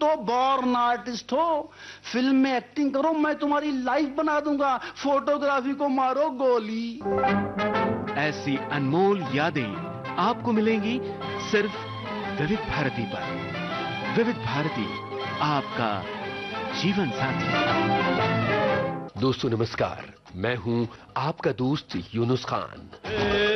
तो born artist हो, film में एक्टिंग करो, मैं तुम्हारी लाइफ बना दूंगा, फोटोग्राफी को मारो गोली। ऐसी अनमोल यादें आपको मिलेंगी सिर्फ विविध भारती पर। विविध भारती, आपका जीवन साथी। दोस्तों नमस्कार, मैं हूं आपका दोस्त यूनुस खान।